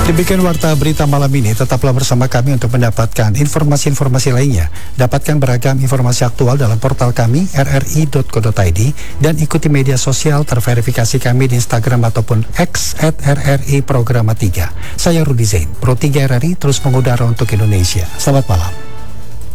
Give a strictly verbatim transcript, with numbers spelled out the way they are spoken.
Demikian warta berita malam ini. Tetaplah bersama kami untuk mendapatkan informasi-informasi lainnya. Dapatkan beragam informasi aktual dalam portal kami r r i dot co dot i d dan ikuti media sosial terverifikasi kami di Instagram ataupun X at r r i programa tiga. Saya Rudi Zain, Pro tiga R R I terus mengudara untuk Indonesia. Selamat malam.